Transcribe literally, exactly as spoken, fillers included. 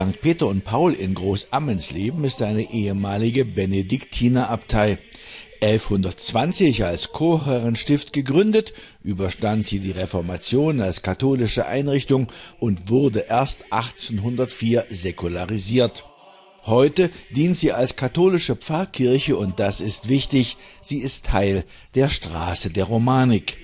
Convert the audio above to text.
Sankt Peter und Paul in Großammensleben ist eine ehemalige Benediktinerabtei. elfhundertzwanzig als Chorherrenstift gegründet, überstand sie die Reformation als katholische Einrichtung und wurde erst achtzehnhundertvier säkularisiert. Heute dient sie als katholische Pfarrkirche und das ist wichtig, sie ist Teil der Straße der Romanik.